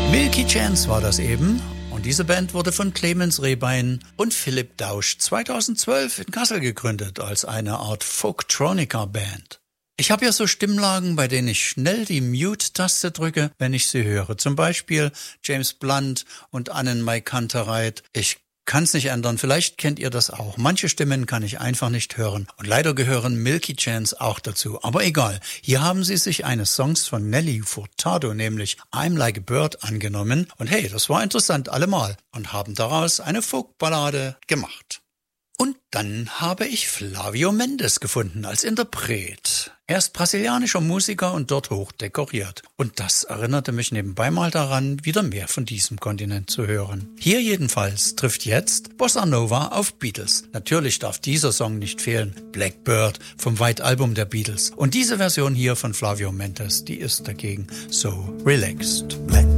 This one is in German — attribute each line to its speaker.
Speaker 1: Milky Chance war das eben. Und diese Band wurde von Clemens Rehbein und Philipp Dausch 2012 in Kassel gegründet als eine Art Folktronica-Band. Ich habe ja so Stimmlagen, bei denen ich schnell die Mute-Taste drücke, wenn ich sie höre. Zum Beispiel James Blunt und Annenmai Kantereit. Ich kann's nicht ändern, vielleicht kennt ihr das auch. Manche Stimmen kann ich einfach nicht hören. Und leider gehören Milky Chance auch dazu. Aber egal, hier haben sie sich eines Songs von Nelly Furtado, nämlich I'm Like a Bird, angenommen. Und hey, das war interessant allemal. Und haben daraus eine Folkballade gemacht. Und dann habe ich Flavio Mendes gefunden als Interpret. Er ist brasilianischer Musiker und dort hoch dekoriert. Und das erinnerte mich nebenbei mal daran, wieder mehr von diesem Kontinent zu hören. Hier jedenfalls trifft jetzt Bossa Nova auf Beatles. Natürlich darf dieser Song nicht fehlen. Blackbird vom White Album der Beatles. Und diese Version hier von Flavio Mendes, die ist dagegen so relaxed. Black